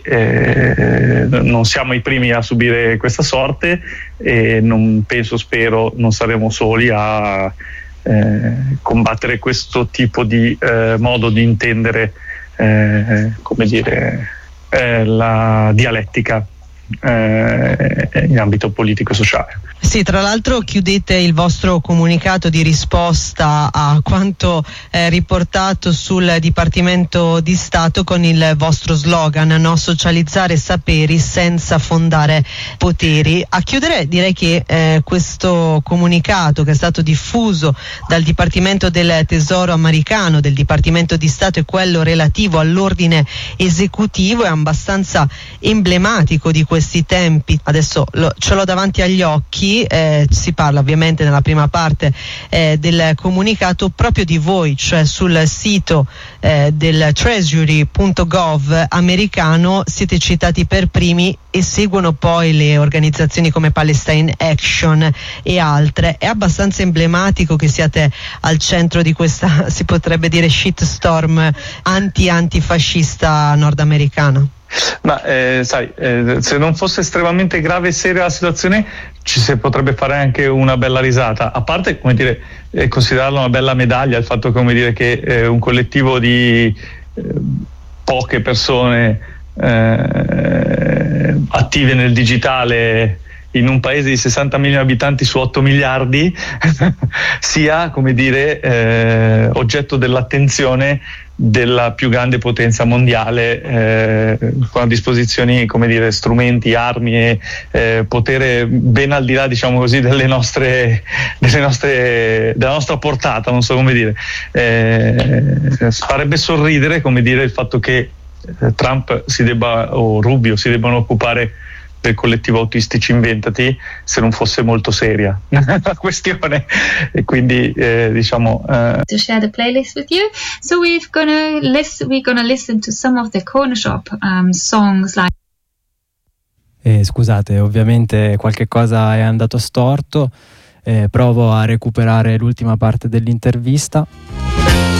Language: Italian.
Non siamo i primi a subire questa sorte e spero non saremo soli a combattere questo tipo di modo di intendere la dialettica in ambito politico e sociale. Sì, tra l'altro chiudete il vostro comunicato di risposta a quanto riportato sul Dipartimento di Stato con il vostro slogan, no? Socializzare saperi senza fondare poteri. A chiudere direi che questo comunicato, che è stato diffuso dal Dipartimento del Tesoro americano, del Dipartimento di Stato, e quello relativo all'ordine esecutivo, è abbastanza emblematico di questi tempi. Adesso ce l'ho davanti agli occhi. Si parla ovviamente nella prima parte del comunicato proprio di voi, cioè sul sito del treasury.gov americano siete citati per primi e seguono poi le organizzazioni come Palestine Action e altre. È abbastanza emblematico che siate al centro di questa, si potrebbe dire, shitstorm antifascista nordamericana. Ma se non fosse estremamente grave e seria la situazione, ci si potrebbe fare anche una bella risata, a parte, considerarlo una bella medaglia il fatto, che un collettivo di poche persone attive nel digitale in un paese di 60 milioni di abitanti su 8 miliardi sia, oggetto dell'attenzione della più grande potenza mondiale, con a disposizione, strumenti, armi e potere ben al di là, della nostra portata, non so come dire. Farebbe sorridere, il fatto che Trump o Rubio si debbano occupare del collettivo Autistici Inventati, se non fosse molto seria la questione, e quindi to share the playlist with you, so we're gonna listen to some of the Corner Shop songs like scusate, ovviamente qualche cosa è andato storto, provo a recuperare l'ultima parte dell'intervista.